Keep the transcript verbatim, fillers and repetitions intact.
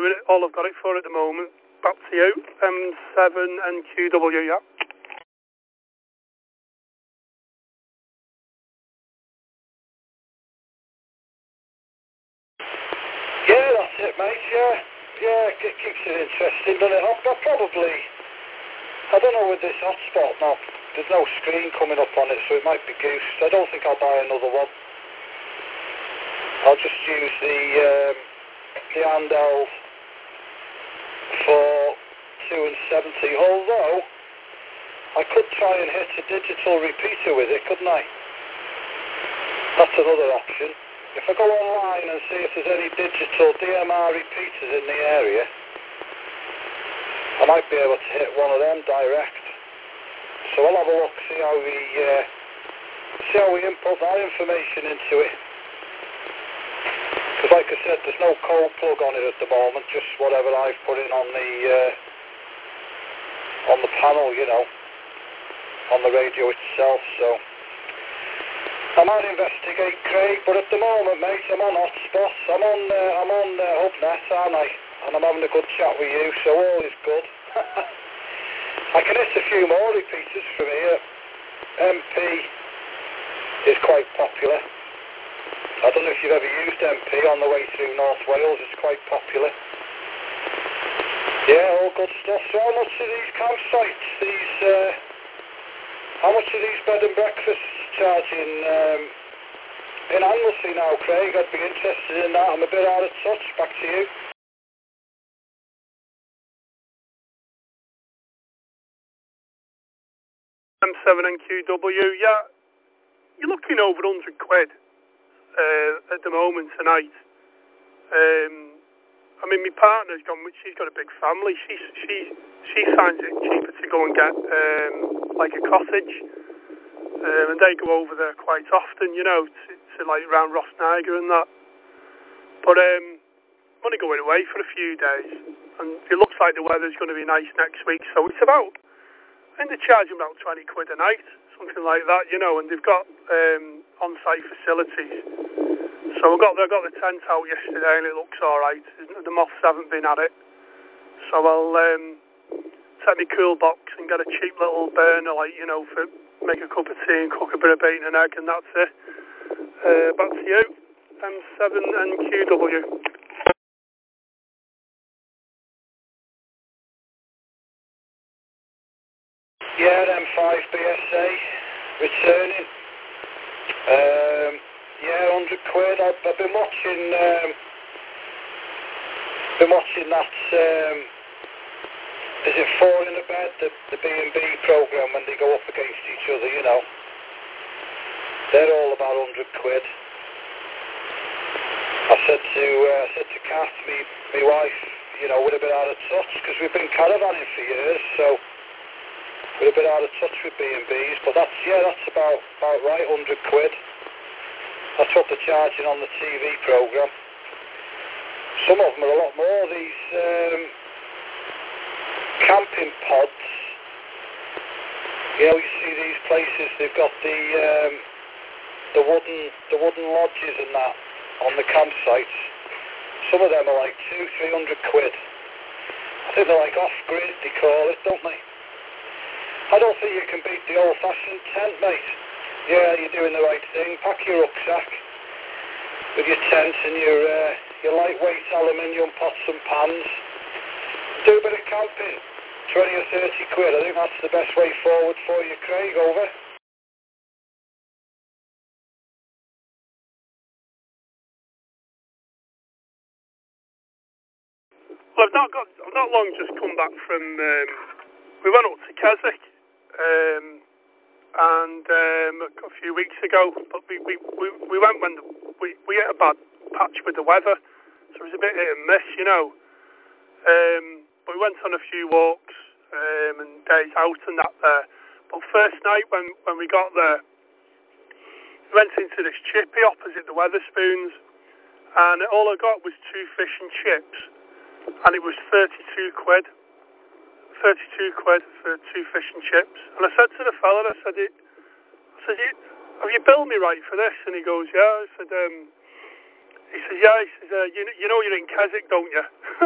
doing it. All I've got it for at the moment. Back to you. M seven and Q W, yeah. Yeah, that's it, mate. Yeah, yeah, it keeps it interesting, doesn't it? I'll, I'll probably, I don't know with this hotspot now. There's no screen coming up on it, so it might be goosed. I don't think I'll buy another one. I'll just use the um, the handheld for two and seventy. Although I could try and hit a digital repeater with it, couldn't I? That's another option. If I go online and see if there's any digital D M R repeaters in the area, I might be able to hit one of them direct. So I'll have a look, see how we uh, see how we input that information into it. Because like I said, there's no cold plug on it at the moment, just whatever I've put in on the uh, on the panel, you know, on the radio itself. So I might investigate, Craig, but at the moment, mate, I'm on hotspot. I'm on uh, I'm on uh, HubNet, aren't I? And I'm having a good chat with you, so all is good. I can hit a few more repeaters from here. M P is quite popular. I don't know if you've ever used M P on the way through North Wales. It's quite popular. Yeah, all good stuff. So how much are these campsites? These, uh, how much are these bed and breakfasts charging um, in Anglesey now, Craig? I'd be interested in that. I'm a bit out of touch. Back to you. M seven and Q W, yeah. You're looking over one hundred quid uh, at the moment tonight. Um, I mean, my partner's gone. She's got a big family. She she she finds it cheaper to go and get um, like a cottage, um, and they go over there quite often. You know, to, to like around Rossniger and that. But um, I'm only going away for a few days, and it looks like the weather's going to be nice next week. So it's about, I think they're charging about twenty quid a night, something like that. You know, and they've got um, on-site facilities. So I got I got the tent out yesterday and it looks alright. The moths haven't been at it. So I'll um, take my cool box and get a cheap little burner, like, you know, for make a cup of tea and cook a bit of bacon and egg, and that's it. Uh, back to you. M seven and Q W. Yeah, M five B S A returning. Um, yeah, one hundred quid. I've, I've been watching, um, been watching that, um, is it Four in a Bed, the, the B and B programme when they go up against each other, you know. They're all about one hundred quid. I said to, uh, I said to Kath, me, my wife, you know, we're a bit out of touch because we've been caravanning for years, so we're a bit out of touch with B and B's, but that's, yeah, that's about, about right, one hundred quid. That's what they're charging on the T V programme. Some of them are a lot more. These um, camping pods, you know, you see these places, they've got the um, the wooden the wooden lodges and that on the campsites. Some of them are like two, three hundred quid. I think they're like off-grid, they call it, don't they? I don't think you can beat the old-fashioned tent, mate. Yeah, you're doing the right thing. Pack your rucksack with your tent and your uh, your lightweight aluminium pots and pans. Do a bit of camping. twenty or thirty quid. I think that's the best way forward for you, Craig. Over. Well, I've not got. I've not long just come back from. Um, we went up to Keswick. Um, and um, a few weeks ago, but we, we, we, we went when the, we, we hit a bad patch with the weather, so it was a bit hit and miss, you know. Um, but we went on a few walks um, and days out and that there. But first night when, when we got there, we went into this chippy opposite the Weatherspoons, and all I got was two fish and chips, and it was thirty-two quid. thirty-two quid for two fish and chips. And I said to the fella, I said, I said, have you billed me right for this? And he goes, yeah. I said, um, he says, yeah. He says, uh, you, you know you're in Keswick, don't you?